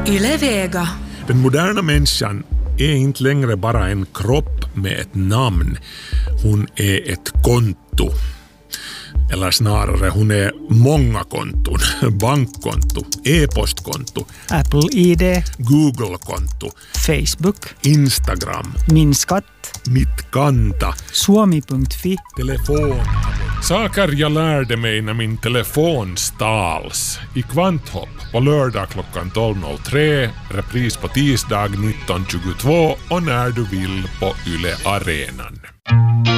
Yle Vega. Den moderna människan är inte längre bara en kropp med ett namn. Hon är ett konto. Eller snarare, hon är många konton. Bankkonto, e-postkonto, Apple ID, Google-konto, Facebook, Instagram, Min skatt, Mitt kanta, Suomi.fi. telefon. Saker jag lärde mig när min telefon stals. I Kvanthopp på lördag klockan 12.03, repris på tisdag 19.22 och när du vill på Yle Arenan.